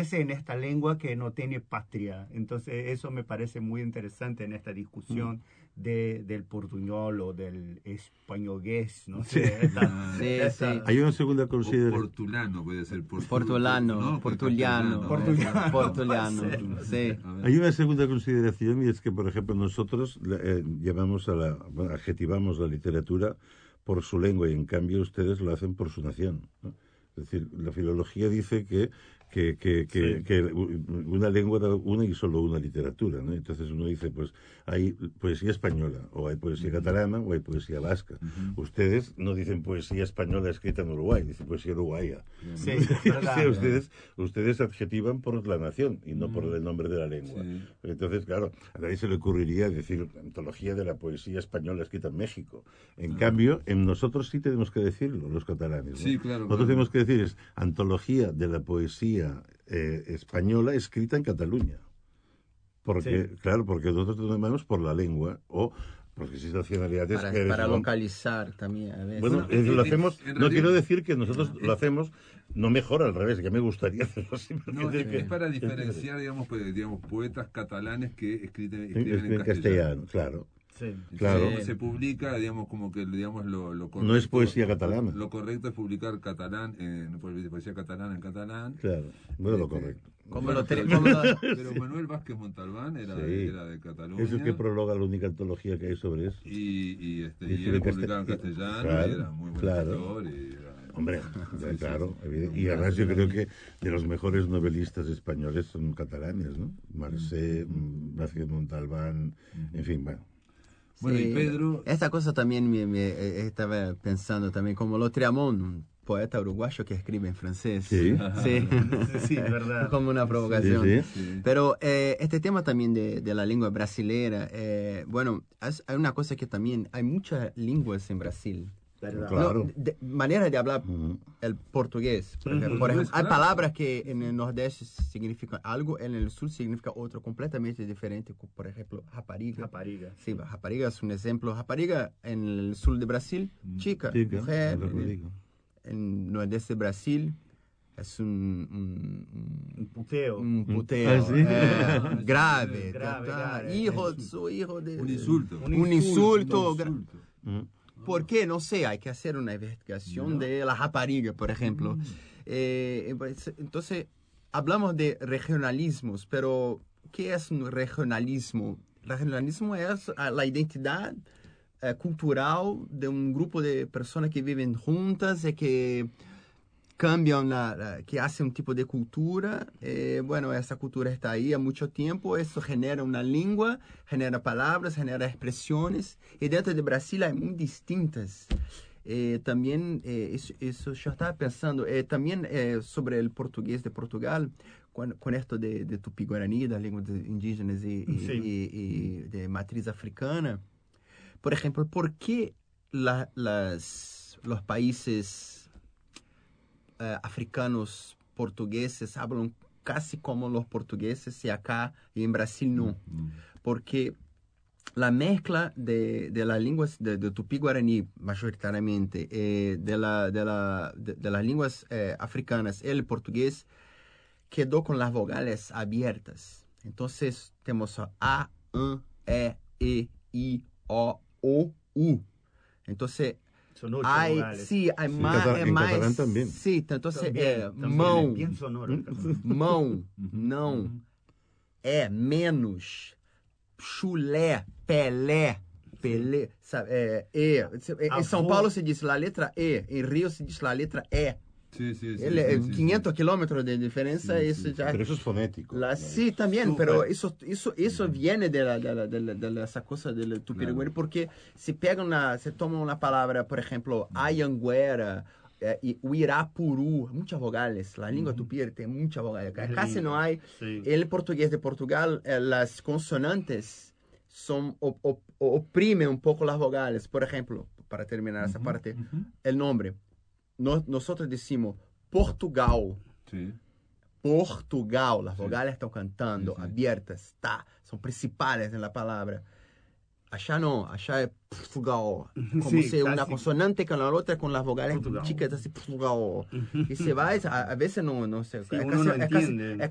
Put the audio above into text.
aparece en esta lengua que no tiene patria. Entonces eso me parece muy interesante en esta discusión del portuñol o del españolés, no sé. Sí. Hay una segunda consideración. Portulano puede ser. Portulano, ¿no? portuliano. Portuliano, sí. Hay una segunda consideración y es que, por ejemplo, nosotros adjetivamos la literatura por su lengua y en cambio ustedes lo hacen por su nación, ¿no? Es decir, la filología dice que una lengua da una y solo una literatura, ¿no? Entonces uno dice, pues hay poesía española, o hay poesía catalana, o hay poesía vasca. Ustedes no dicen poesía española escrita en Uruguay, dicen poesía uruguaya. Sí, ustedes adjetivan por la nación y no por el nombre de la lengua. Sí. Entonces, claro, a nadie se le ocurriría decir antología de la poesía española escrita en México. En cambio, en nosotros sí tenemos que decirlo, los catalanes, ¿no? Sí, claro. Nosotros tenemos que decir es antología de la poesía española escrita en Cataluña. Porque, claro, porque nosotros nos llamamos por la lengua o porque existen nacionalidades Para localizar también a veces. Bueno, lo hacemos, no quiero decir que nosotros lo hacemos, no mejor, al revés, que me gustaría hacerlo así. No, es para diferenciar, digamos, poetas catalanes que escriben en castellano, claro. Sí. Claro. Se publica, digamos, como que digamos lo correcto. No es poesía catalana. Lo correcto es publicar poesía catalana en catalán. Claro, no es lo correcto. Pero Manuel Vázquez Montalbán era de Cataluña. Es el que prologa la única antología que hay sobre eso. Y él publicaba en castellano, claro, y era muy buen escritor. Hombre, claro. Y además yo creo que de los mejores novelistas españoles son catalanes, ¿no? Marcé, Vázquez Montalbán, en fin, bueno. Bueno, y Pedro... Esta cosa también me estaba pensando también, como Lautréamont, un poeta uruguayo que escribe en francés. Sí, sí, verdad. Como una provocación. Sí. Pero este tema también de la lengua brasilera, bueno, hay una cosa que también, hay muchas lenguas en Brasil. Claro. Manera de hablar el portugués. Por ejemplo, hay palabras que en el nordeste significan algo, en el sur significa otro completamente diferente. Por ejemplo, rapariga. Sí, rapariga es un ejemplo. Rapariga en el sur de Brasil, chica, mujer. En el nordeste de Brasil es un puteo. Un puteo. Grave. Hijo de... Un insulto. Un insulto. ¿Por qué? No sé, hay que hacer una investigación de la rapariga, por ejemplo. Entonces, hablamos de regionalismos, pero ¿qué es un regionalismo? Regionalismo es la identidad cultural de un grupo de personas que viven juntas y que cambian, que hacen un tipo de cultura. Bueno, esa cultura está ahí há mucho tiempo, eso genera una lengua, genera palabras, genera expresiones, y dentro de Brasil hay muy distintas. También, eso yo estaba pensando, también sobre el portugués de Portugal, con esto de Tupi-Guarani, das línguas indígenas y de matriz africana. Por ejemplo, ¿por qué los países africanos portugueses hablan casi como los portugueses y acá y en Brasil no? Porque la mezcla de las lenguas de Tupi-Guarani mayoritariamente, de las lenguas africanas, el portugués quedó con las vocales abiertas. Entonces tenemos A, E, I, O, U. Entonces son 8 hay, vocales. Sí, hay más. En catalán también. Sí, entonces también, mão, bien sonoro. mão, não, menos, chulé, Pelé. Sabe, em São Paulo se diz la letra E, em Rio se diz la letra E. Sí. 500 kilómetros de diferencia, eso ya... Pero eso es fonético. Sí, también, pero eso viene de esa cosa del Tupi-Guarani, porque se toma una palabra, por ejemplo, Anhanguera, y Uirapuru, muchas vocales. La lengua tupi tiene muchas vocales. Casi no hay. Sí. El portugués de Portugal, las consonantes oprimen un poco las vocales. Por ejemplo, para terminar esa parte, el nombre. Nosotros decimos Portugal. Sí. Portugal. Las vocales están cantando, abiertas, son principales en la palabra. Allá no, allá es Portugal. Como si una consonante con la otra, con las vocales chicas, así Portugal. Y se va, a veces no sé. Sí, uno no entiende. Es